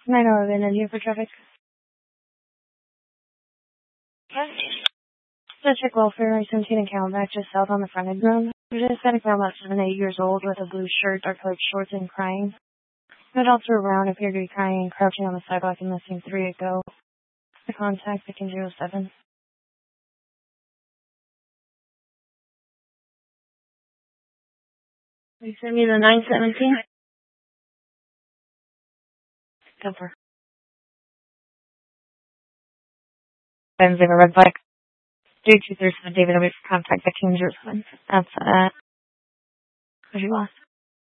911 India for traffic. Just check welfare, I-17 and Camelback just south on the frontage road. There's a static male about 7 to 8 years old with a blue shirt, dark colored shorts, and crying. Adults were around, appeared to be crying and crouching on the sidewalk and missing 3 ago. The contact, picking 07. You send me the 917? Cover. Ben's in a red flag. 323 David, I'm for contact, picking 07. That's, what you lost.